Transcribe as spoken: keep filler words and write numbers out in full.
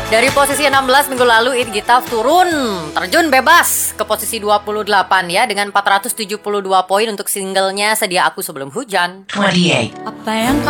Dari posisi enam belas minggu lalu, It Gitaf turun, terjun bebas ke posisi dua puluh delapan ya, dengan empat ratus tujuh puluh dua poin untuk singlenya Sedia Aku Sebelum Hujan. twenty-eight. Apa yang